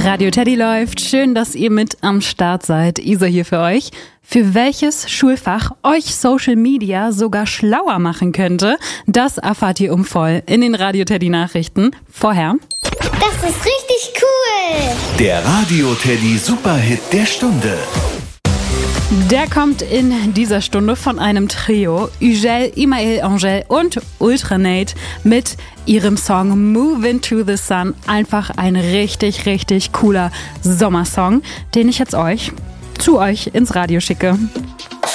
Radio Teddy läuft. Schön, dass ihr mit am Start seid. Isa hier für euch. Für welches Schulfach euch Social Media sogar schlauer machen könnte, das erfahrt ihr voll in den Radio Teddy Nachrichten. Vorher: Das ist richtig cool! Der Radio Teddy Superhit der Stunde. Der kommt in dieser Stunde von einem Trio, Ugel, Imael Angel und Ultranate mit ihrem Song Move Into the Sun. Einfach ein richtig, richtig cooler Sommersong, den ich jetzt zu euch ins Radio schicke.